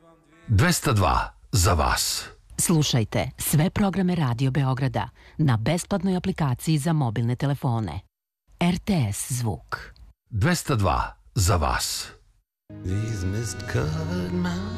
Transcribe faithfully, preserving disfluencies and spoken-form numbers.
dvesta dva za vas. Slušajte sve programe Radio Beograda na besplatnoj aplikaciji za mobilne telefone. R T S zvuk. dvesta dva za vas. These mist-covered mountains